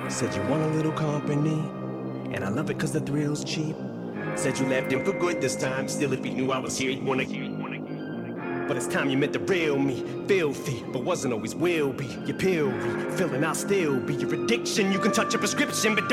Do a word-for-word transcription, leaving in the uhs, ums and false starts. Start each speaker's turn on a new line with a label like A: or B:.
A: Said you want a little company, and I love it cause the thrill's cheap. Said you left him for good this time. Still, if he knew I was here, he'd wanna hear it. But it's time you met the real me. Filthy, but wasn't always will be. Your pill be, feeling I'll still be your addiction. You can touch a prescription, but don't